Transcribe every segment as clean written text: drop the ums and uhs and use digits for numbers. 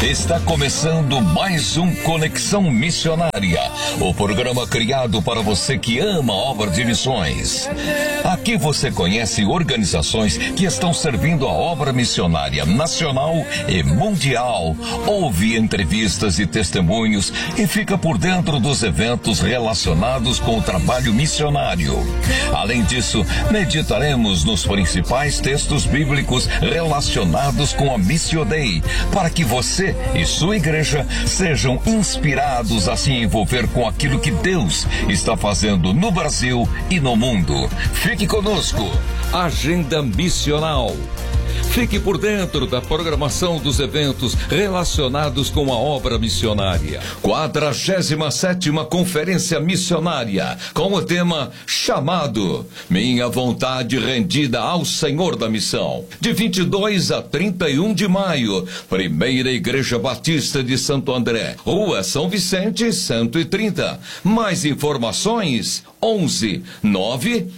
Está começando mais um Conexão Missionária, o programa criado para você que ama a obra de missões. Aqui você conhece organizações que estão servindo a obra missionária nacional e mundial, ouve entrevistas e testemunhos e fica por dentro dos eventos relacionados com o trabalho missionário. Além disso, meditaremos nos principais textos bíblicos relacionados com a Missio Dei, para que você e sua igreja sejam inspirados a se envolver com aquilo que Deus está fazendo no Brasil e no mundo. Fique conosco. Agenda Missional. Fique por dentro da programação dos eventos relacionados com a obra missionária. 47ª Conferência Missionária, com o tema Chamado, Minha Vontade Rendida ao Senhor da Missão. De 22 a 31 de maio, Primeira Igreja Batista de Santo André, Rua São Vicente, 130. Mais informações, 11 9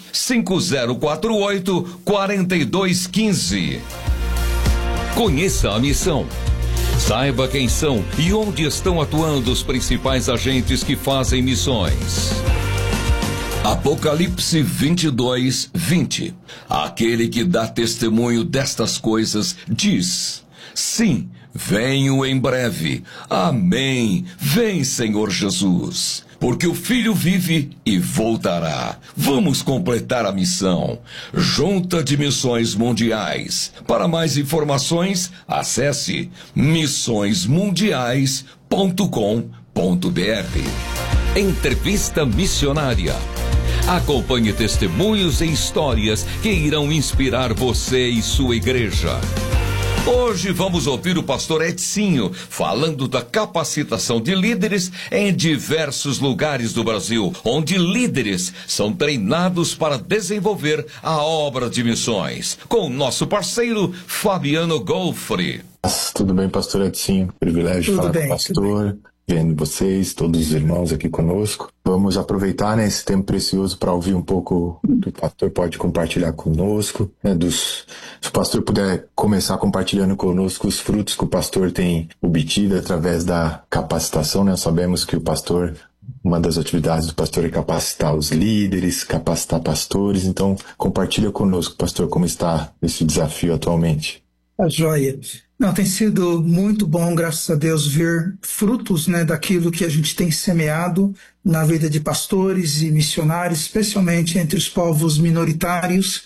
5048 4215. Conheça a missão. Saiba quem são e onde estão atuando os principais agentes que fazem missões. Apocalipse 22, 20. Aquele que dá testemunho destas coisas diz: sim, venho em breve. Amém. Vem, Senhor Jesus. Porque o Filho vive e voltará. Vamos completar a missão. Junta de Missões Mundiais. Para mais informações, acesse missõesmundiais.com.br. Entrevista Missionária. Acompanhe testemunhos e histórias que irão inspirar você e sua igreja. Hoje vamos ouvir o pastor Edsinho falando da capacitação de líderes em diversos lugares do Brasil, onde líderes são treinados para desenvolver a obra de missões. Com o nosso parceiro Fabiano Golfri. Tudo bem, pastor Edsinho? Privilégio de falar com o pastor, vendo vocês, todos os irmãos aqui conosco. Vamos aproveitar esse tempo precioso para ouvir um pouco do que o pastor pode compartilhar conosco. Se o pastor puder começar compartilhando conosco os frutos que o pastor tem obtido através da capacitação, nós sabemos que o pastor, uma das atividades do pastor é capacitar os líderes, capacitar pastores. Então, compartilha conosco, pastor, como está esse desafio atualmente. A joia. Não, tem sido muito bom, graças a Deus, ver frutos, daquilo que a gente tem semeado na vida de pastores e missionários, especialmente entre os povos minoritários.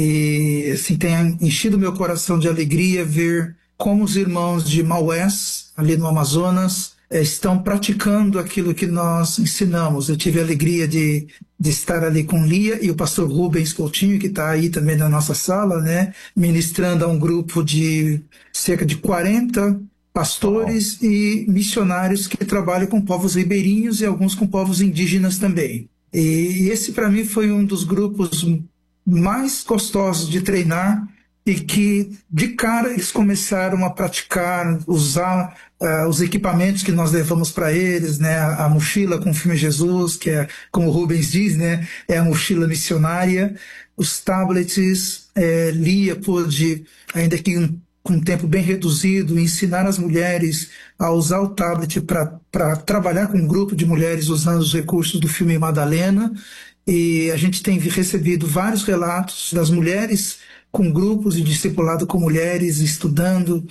E assim, tem enchido meu coração de alegria ver como os irmãos de Maués, ali no Amazonas, estão praticando aquilo que nós ensinamos. Eu tive a alegria de estar ali com Lia e o pastor Rubens Coutinho, que está aí também na nossa sala, ministrando a um grupo de cerca de 40 pastores e missionários que trabalham com povos ribeirinhos e alguns com povos indígenas também. E esse, para mim, foi um dos grupos mais gostosos de treinar, e que, de cara, eles começaram a praticar, usar os equipamentos que nós levamos para eles, a mochila com o filme Jesus, que é, como o Rubens diz, é a mochila missionária, os tablets. Lia pôde, ainda que com um tempo bem reduzido, ensinar as mulheres a usar o tablet para trabalhar com um grupo de mulheres usando os recursos do filme Madalena. E a gente tem recebido vários relatos das mulheres com grupos de discipulado com mulheres, estudando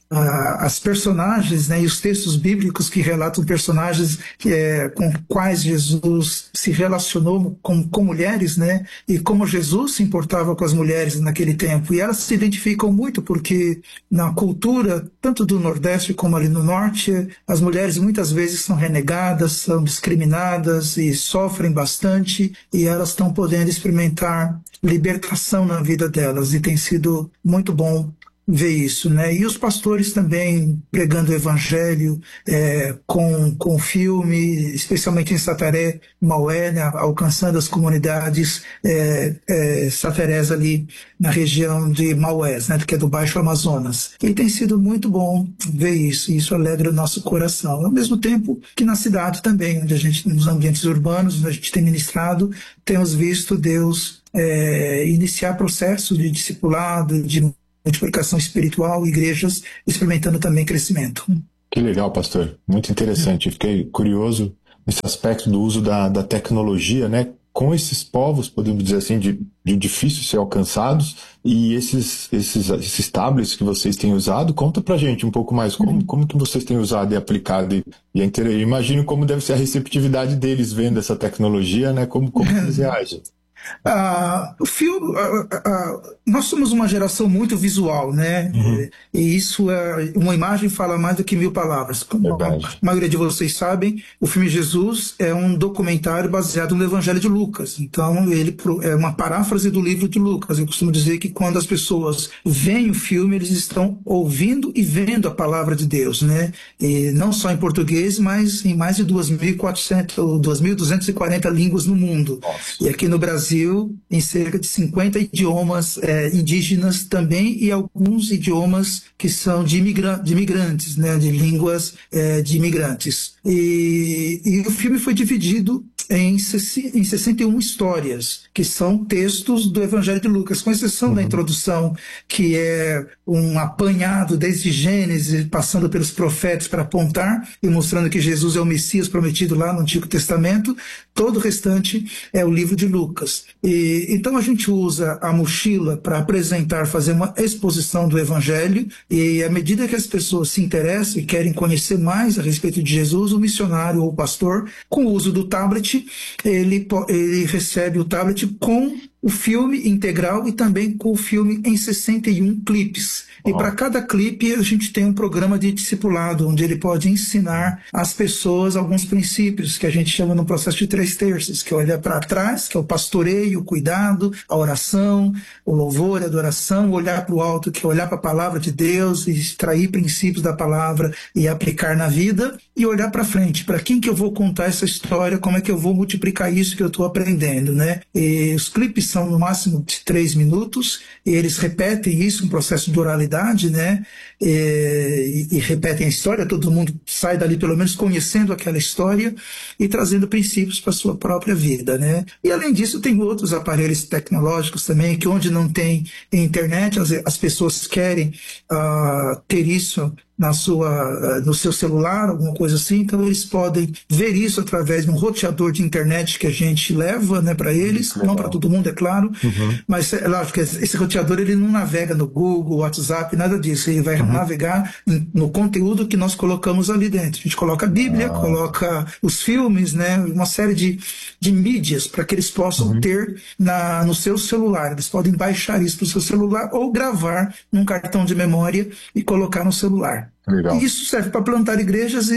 as personagens, e os textos bíblicos que relatam personagens com quais Jesus se relacionou com mulheres, e como Jesus se importava com as mulheres naquele tempo. E elas se identificam muito porque na cultura, tanto do Nordeste como ali no Norte, as mulheres muitas vezes são renegadas, são discriminadas e sofrem bastante, e elas estão podendo experimentar libertação na vida delas, e tem sido muito bom ver isso, E os pastores também pregando o evangelho com filme, especialmente em Sataré, Maué, alcançando as comunidades satarés ali na região de Maués, que é do Baixo Amazonas. E tem sido muito bom ver isso, e isso alegra o nosso coração. Ao mesmo tempo que na cidade também, onde a gente, nos ambientes urbanos, onde a gente tem ministrado, temos visto Deus iniciar processo de discipulado, de multiplicação espiritual, igrejas experimentando também crescimento. Que legal, pastor. Muito interessante. Fiquei curioso nesse aspecto do uso da tecnologia, né? Com esses povos, podemos dizer assim, de difícil ser alcançados, e esses tablets que vocês têm usado, conta pra gente um pouco mais como que vocês têm usado e aplicado, e imagino como deve ser a receptividade deles vendo essa tecnologia, né? Como eles reagem. O filme, nós somos uma geração muito visual, né? E isso uma imagem fala mais do que 1000 palavras. Como a maioria de vocês sabem, o filme Jesus é um documentário baseado no Evangelho de Lucas. Então, ele é uma paráfrase do livro de Lucas. Eu costumo dizer que quando as pessoas veem o filme, eles estão ouvindo e vendo a palavra de Deus, né? E não só em português, mas em mais de 2.400 ou 2.240 línguas no mundo. Nossa. E aqui no Brasil, em cerca de 50 idiomas indígenas também, e alguns idiomas que são de imigrantes, né, de línguas de imigrantes. E o filme foi dividido em 61 histórias, que são textos do Evangelho de Lucas, com exceção da introdução, que é um apanhado desde Gênesis, passando pelos profetas para apontar e mostrando que Jesus é o Messias prometido lá no Antigo Testamento. Todo o restante é o livro de Lucas. Então a gente usa a mochila para apresentar, fazer uma exposição do Evangelho, e à medida que as pessoas se interessam e querem conhecer mais a respeito de Jesus, o missionário ou o pastor, com o uso do tablet, ele recebe o tablet com o filme integral e também com o filme em 61 clipes. E para cada clipe a gente tem um programa de discipulado, onde ele pode ensinar às pessoas alguns princípios que a gente chama no processo de 3 terços, que é olhar para trás, que é o pastoreio, o cuidado, a oração, o louvor, a adoração, olhar para o alto, que é olhar para a palavra de Deus e extrair princípios da palavra e aplicar na vida, e olhar para frente, para quem que eu vou contar essa história, como é que eu vou multiplicar isso que eu estou aprendendo, né? E os clipes são no máximo de 3 minutos, e eles repetem isso, um processo de oralidade, né? E repetem a história, todo mundo sai dali pelo menos conhecendo aquela história e trazendo princípios para a sua própria vida, né? E além disso tem outros aparelhos tecnológicos também, que onde não tem internet, as pessoas querem ter isso no seu celular, alguma coisa assim, então eles podem ver isso através de um roteador de internet que a gente leva, né, para eles, não para todo mundo, é claro, mas é lógico que esse roteador ele não navega no Google, WhatsApp, nada disso, ele vai navegar no conteúdo que nós colocamos ali dentro. A gente coloca a Bíblia, coloca os filmes, né, uma série de mídias para que eles possam ter no seu celular. Eles podem baixar isso para o seu celular ou gravar num cartão de memória e colocar no celular. Legal. E isso serve para plantar igrejas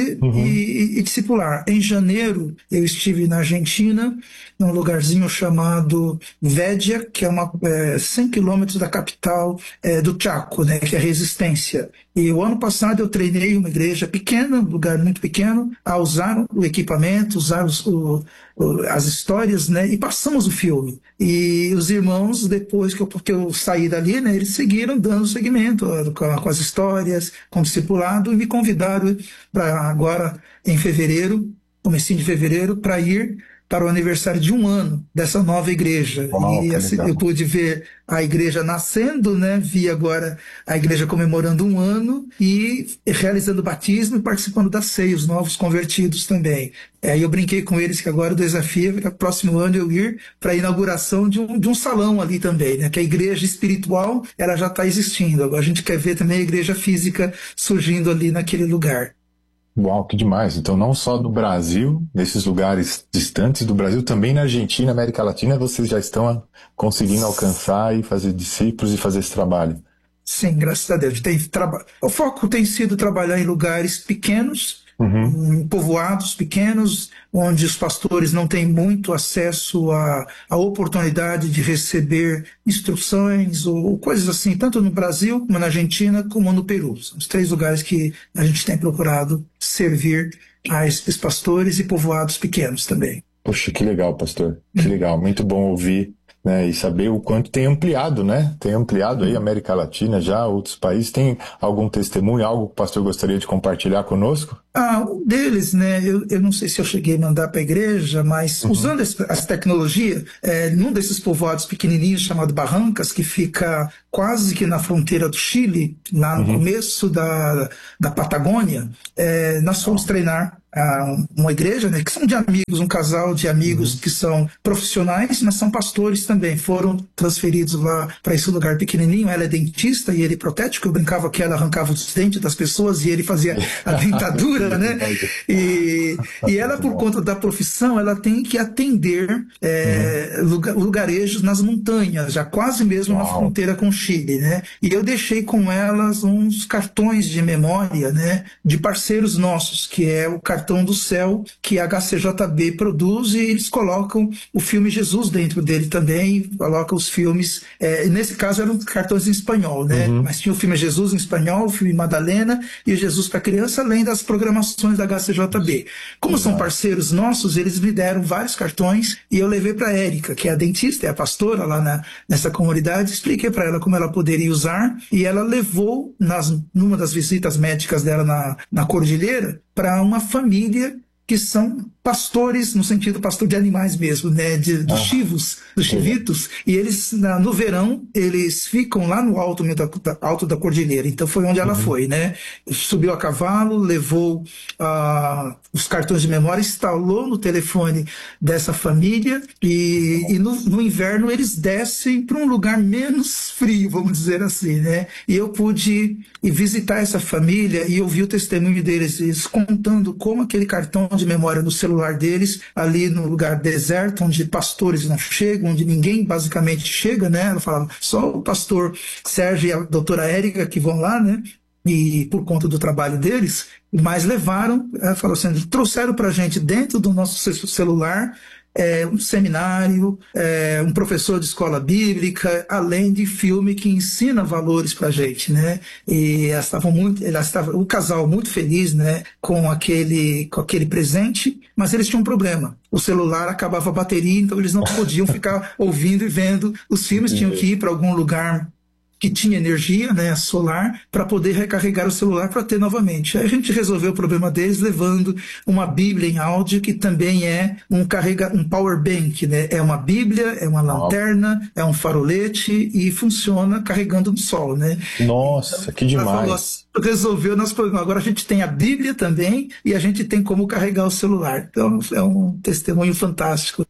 e discipular. Em janeiro, eu estive na Argentina, num lugarzinho chamado Védia, que é 100 quilômetros da capital do Chaco, né, que é Resistência. E o ano passado eu treinei uma igreja pequena, um lugar muito pequeno, a usar o equipamento, usar as histórias, né, e passamos o filme. E os irmãos, depois que eu saí dali, né, eles seguiram dando seguimento com as histórias, com o discipulado, e me convidaram para agora, em fevereiro, comecinho de fevereiro, para ir para o aniversário de 1 ano dessa nova igreja. E assim, eu pude ver a igreja nascendo, né? Vi agora a igreja comemorando 1 ano e realizando o batismo e participando da ceia, os novos convertidos também. Aí eu brinquei com eles que agora o desafio é que no próximo ano eu ir para a inauguração de um salão ali também, né? Que a igreja espiritual ela já está existindo. Agora a gente quer ver também a igreja física surgindo ali naquele lugar. Uau, que demais. Então, não só do Brasil, nesses lugares distantes do Brasil, também na Argentina, América Latina, vocês já estão conseguindo alcançar e fazer discípulos e fazer esse trabalho. Sim, graças a Deus. O foco tem sido trabalhar em lugares pequenos, em povoados pequenos, onde os pastores não têm muito acesso à oportunidade de receber instruções ou coisas assim, tanto no Brasil, como na Argentina, como no Peru. São os 3 lugares que a gente tem procurado servir a esses pastores e povoados pequenos também. Poxa, que legal, pastor. Que legal. Muito bom ouvir, né, e saber o quanto tem ampliado, né? Tem ampliado aí a América Latina já, outros países. Tem algum testemunho, algo que o pastor gostaria de compartilhar conosco? Um deles, né, eu não sei se eu cheguei a mandar para a igreja, mas usando as tecnologias, num desses povoados pequenininhos chamado Barrancas, que fica quase que na fronteira do Chile, lá no começo da Patagônia. Nós fomos treinar uma igreja, né, que são de amigos, um casal de amigos que são profissionais, mas são pastores também. Foram transferidos lá para esse lugar pequenininho. Ela é dentista e ele protético. Eu brincava que ela arrancava os dentes das pessoas e ele fazia a dentadura, né? E ela, por conta da profissão, ela tem que atender lugarejos nas montanhas, já quase mesmo na fronteira com o Chile, né? E eu deixei com elas uns cartões de memória, né, de parceiros nossos, que é o cartão do céu que a HCJB produz, e eles colocam o filme Jesus dentro dele também, colocam os filmes, nesse caso eram cartões em espanhol, né? Mas tinha o filme Jesus em espanhol, o filme Madalena e o Jesus para Criança, além das programações da HCJB. Como são parceiros nossos, eles me deram vários cartões e eu levei para a Érica, que é a dentista, é a pastora lá nessa comunidade, expliquei para ela como ela poderia usar, e ela levou numa das visitas médicas dela na Cordilheira para uma família que são pastores, no sentido pastor de animais mesmo, né, dos chivos, dos chivitos, e eles, no verão, eles ficam lá no alto da cordilheira. Então foi onde ela foi, né? Subiu a cavalo, levou os cartões de memória, instalou no telefone dessa família, e no inverno eles descem para um lugar menos frio, vamos dizer assim, né? E eu pude ir visitar essa família e ouvir o testemunho deles, eles contando como aquele cartão de memória no celular deles, ali no lugar deserto, onde pastores não chegam, onde ninguém basicamente chega, né? Ela falava, só o pastor Sérgio e a doutora Érica que vão lá, né? E por conta do trabalho deles, mas levaram, ela falou assim, trouxeram pra gente dentro do nosso celular um seminário, um professor de escola bíblica, além de filme que ensina valores pra gente, né? E o casal muito feliz, né, com aquele presente, mas eles tinham um problema. O celular acabava a bateria, então eles não podiam ficar ouvindo e vendo os filmes, tinham que ir para algum lugar que tinha energia, né, solar, para poder recarregar o celular para ter novamente. Aí a gente resolveu o problema deles levando uma Bíblia em áudio, que também é um power bank, né? É uma Bíblia, é uma lanterna, é um farolete e funciona carregando no sol, né? Nossa, então, que demais. Resolveu nosso problema. Agora a gente tem a Bíblia também e a gente tem como carregar o celular. Então é um testemunho fantástico.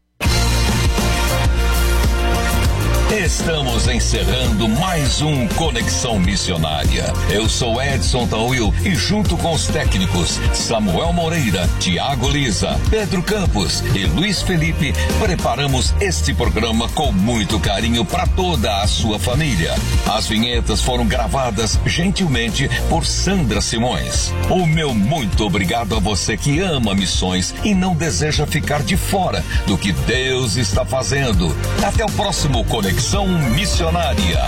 Estamos encerrando mais um Conexão Missionária. Eu sou Edson Tauil e junto com os técnicos Samuel Moreira, Tiago Lisa, Pedro Campos e Luiz Felipe, preparamos este programa com muito carinho para toda a sua família. As vinhetas foram gravadas gentilmente por Sandra Simões. O meu muito obrigado a você que ama missões e não deseja ficar de fora do que Deus está fazendo. Até o próximo Conexão Missionária.